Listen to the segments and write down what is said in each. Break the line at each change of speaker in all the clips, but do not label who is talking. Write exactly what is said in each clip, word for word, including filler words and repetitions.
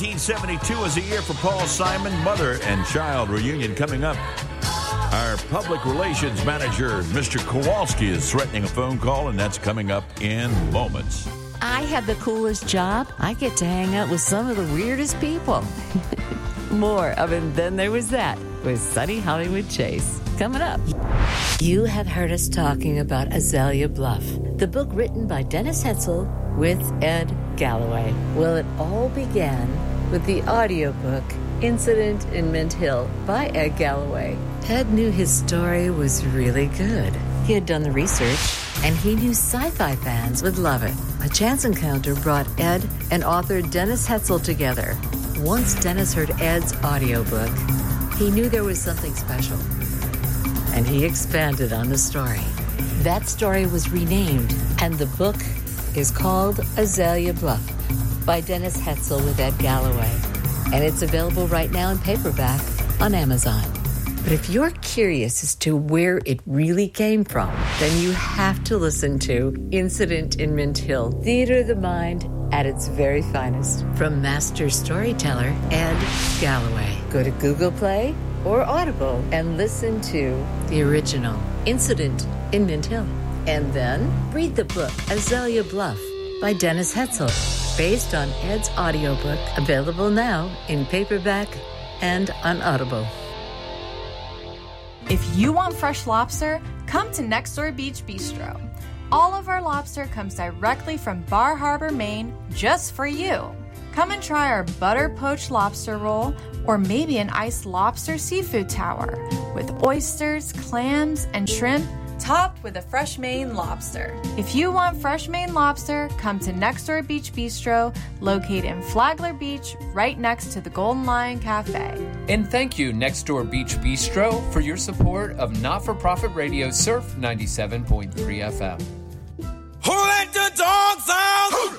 nineteen seventy-two is a year for Paul Simon. Mother and child reunion coming up. Our public relations manager, Mister Kowalski, is threatening a phone call, and that's coming up in moments.
I have the coolest job. I get to hang out with some of the weirdest people. More of it Then There Was That with Sunny Hollywood Chase. Coming up. You have heard us talking about Azalea Bluff, the book written by Dennis Hetzel with Ed Galloway. Well, it all began with the audiobook Incident in Mint Hill by Ed Galloway. Ed knew his story was really good. He had done the research, and he knew sci-fi fans would love it. A chance encounter brought Ed and author Dennis Hetzel together. Once Dennis heard Ed's audiobook, he knew there was something special, and he expanded on the story. That story was renamed, and the book is called Azalea Bluff by Dennis Hetzel with Ed Galloway, and it's available right now in paperback on Amazon. But if you're curious as to where it really came from, then you have to listen to Incident in Mint Hill, Theater of the Mind at its very finest, from master storyteller Ed Galloway. Go to Google Play or Audible and listen to the original Incident in Mint Hill. And then read the book Azalea Bluff by Dennis Hetzel, based on Ed's audiobook, available now in paperback and on Audible.
If you want fresh lobster, come to Next Door Beach Bistro. All of our lobster comes directly from Bar Harbor, Maine, just for you. Come and try our butter poached lobster roll, or maybe an iced lobster seafood tower with oysters, clams, and shrimp, topped with a fresh Maine lobster. If you want fresh Maine lobster, come to Next Door Beach Bistro, located in Flagler Beach, right next to the Golden Lion Cafe.
And thank you, Next Door Beach Bistro, for your support of not-for-profit radio Surf ninety-seven point three F M.
Who let the dogs out?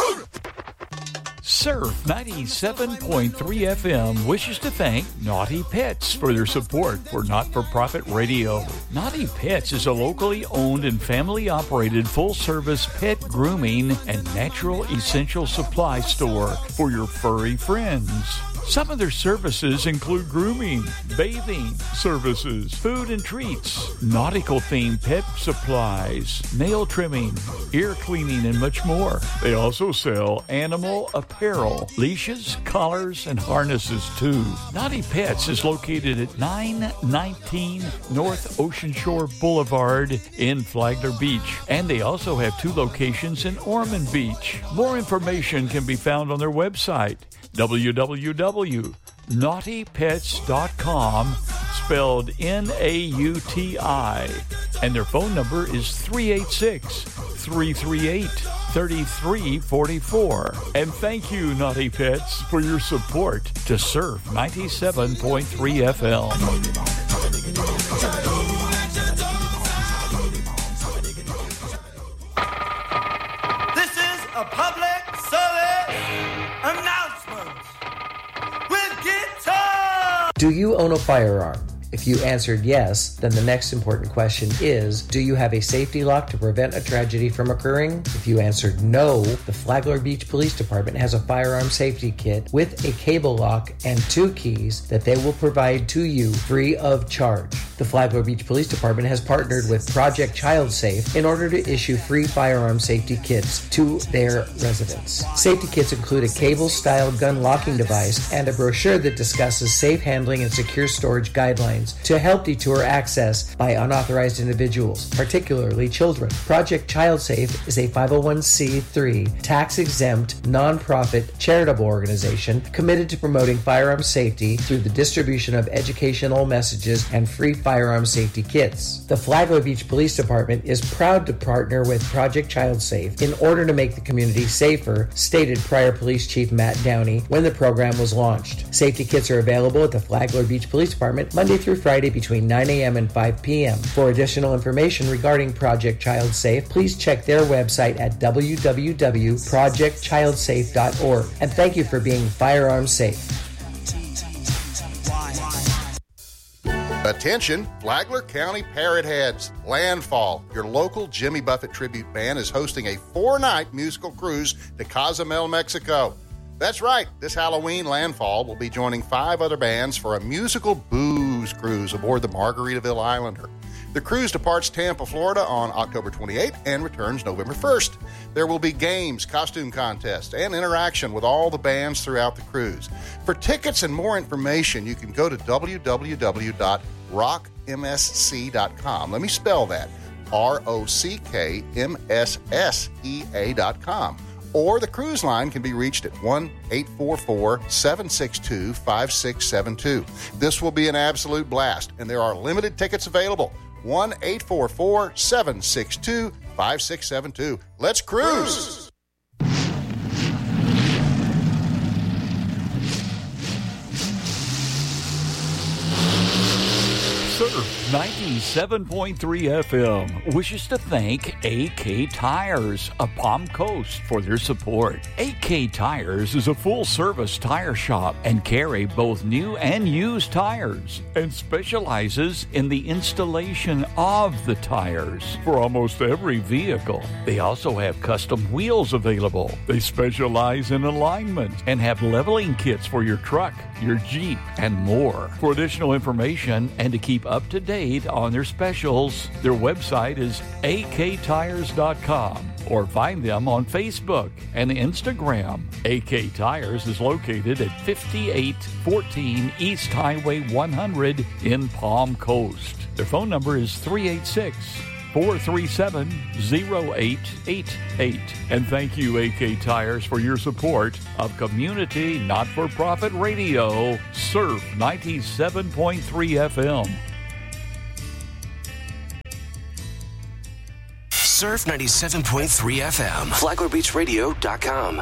Surf ninety-seven point three F M wishes to thank Naughty Pets for their support for not-for-profit radio. Naughty Pets is a locally owned and family-operated full-service pet grooming and natural essential supply store for your furry friends. Some of their services include grooming, bathing services, food and treats, nautical-themed pet supplies, nail trimming, ear cleaning, and much more. They also sell animal apparel, leashes, collars, and harnesses, too. Naughty Pets is located at nine nineteen North Ocean Shore Boulevard in Flagler Beach, and they also have two locations in Ormond Beach. More information can be found on their website, w w w dot naughty pets dot com, spelled N A U T I, and their phone number is three eight six, three three eight, three three four four. And thank you, Naughty Pets, for your support to Surf ninety-seven point three F M.
This is a public service announcement with guitar.
Do you own a firearm? If you answered yes, then the next important question is, do you have a safety lock to prevent a tragedy from occurring? If you answered no, the Flagler Beach Police Department has a firearm safety kit with a cable lock and two keys that they will provide to you free of charge. The Flagler Beach Police Department has partnered with Project Child Safe in order to issue free firearm safety kits to their residents. Safety kits include a cable-style gun locking device and a brochure that discusses safe handling and secure storage guidelines to help deter access by unauthorized individuals, particularly children. Project Child Safe is a five oh one c three tax-exempt, nonprofit charitable organization committed to promoting firearm safety through the distribution of educational messages and free firearm safety kits. The Flagler Beach Police Department is proud to partner with Project Child Safe in order to make the community safer, stated prior Police Chief Matt Downey when the program was launched. Safety kits are available at the Flagler Beach Police Department Monday through Friday between nine a.m. and five p.m. For additional information regarding Project Child Safe, please check their website at w w w dot project child safe dot org. And thank you for being firearm safe.
Attention, Flagler County Parrot Heads. Landfall, your local Jimmy Buffett tribute band, is hosting a four-night musical cruise to Cozumel, Mexico. That's right. This Halloween, Landfall will be joining five other bands for a musical booze cruise aboard the Margaritaville Islander. The cruise departs Tampa, Florida on October twenty-eighth and returns November first. There will be games, costume contests, and interaction with all the bands throughout the cruise. For tickets and more information, you can go to w w w dot rock m s c dot com. Let me spell that. R O C K M S S E A dot com. Or the cruise line can be reached at one eight four four, seven six two, five six seven two. This will be an absolute blast, and there are limited tickets available. one eight four four, seven six two, five six seven two. Let's cruise!
Surf ninety-seven point three F M wishes to thank A K Tires of Palm Coast for their support. A K Tires is a full-service tire shop and carry both new and used tires and specializes in the installation of the tires for almost every vehicle. They also have custom wheels available. They specialize in alignment and have leveling kits for your truck, your Jeep, and more. For additional information and to keep up to date on their specials, their website is a k tires dot com or find them on Facebook and Instagram. A K Tires is located at fifty-eight fourteen East Highway one hundred in Palm Coast. Their phone number is three eight six, four three seven, zero eight eight eight. And thank you, A K Tires, for your support of community not-for-profit radio, Surf ninety-seven point three F M.
Surf ninety-seven point three F M. Flagler Beach Radio dot com.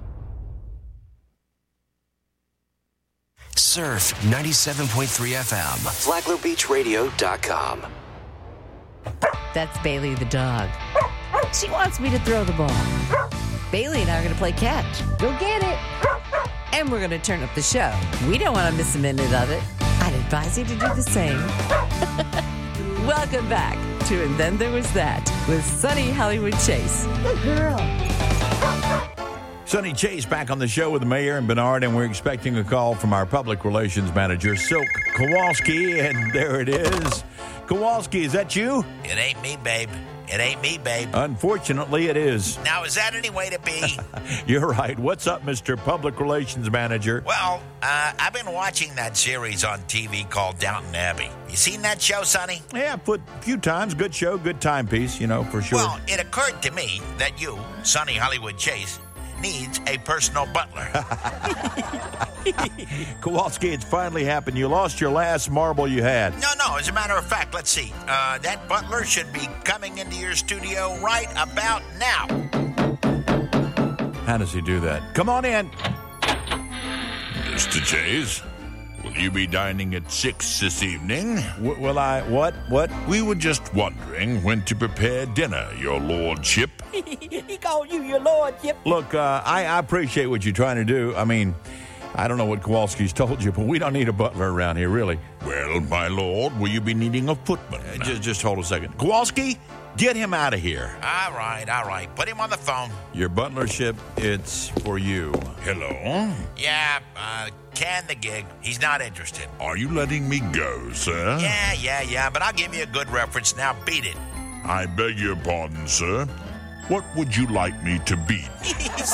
Surf ninety-seven point three F M. Flagler Beach Radio dot com.
That's Bailey the dog. She wants me to throw the ball. Bailey and I are going to play catch. Go get it. And we're going to turn up the show. We don't want to miss a minute of it. I'd advise you to do the same. Welcome back to And Then There Was That with Sunny Hollywood Chase. Good girl.
Sonny Chase back on the show with the mayor and Bernard, and we're expecting a call from our public relations manager, Silk Kowalski, and there it is. Kowalski, is that you?
It ain't me, babe. It ain't me, babe.
Unfortunately, it is.
Now, is that any way to be?
You're right. What's up, Mister Public Relations Manager?
Well, uh, I've been watching that series on T V called Downton Abbey. You seen that show, Sonny?
Yeah, put a few times. Good show, good timepiece, you know, for sure.
Well, it occurred to me that you, Sonny Hollywood Chase, needs a personal butler.
Kowalski, it's finally happened. You lost your last marble you had.
No, no. As a matter of fact, let's see. Uh, that butler should be coming into your studio right about now.
How does he do that? Come on in.
Mister Chase, will you be dining at six this evening?
W- will I? What? What?
We were just wondering when to prepare dinner, your lordship.
He called you your lordship.
Look, uh, I, I appreciate what you're trying to do. I mean, I don't know what Kowalski's told you, but we don't need a butler around here, really.
Well, my lord, will you be needing a footman?
Uh, just, just hold a second. Kowalski, get him out of here.
All right, all right. Put him on the phone.
Your butlership, it's for you.
Hello?
Yeah, uh, can the gig. He's not interested.
Are you letting me go, sir?
Yeah, yeah, yeah, but I'll give you a good reference. Now beat it.
I beg your pardon, sir. What would you like me to beat?
He's